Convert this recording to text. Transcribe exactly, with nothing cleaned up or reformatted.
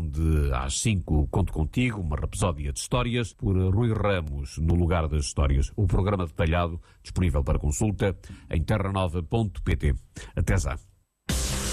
de às cinco Conto Contigo, uma rapsódia de histórias, por Rui Ramos, no Lugar das Histórias. O programa detalhado disponível para consulta em terra nova ponto pt. Até já.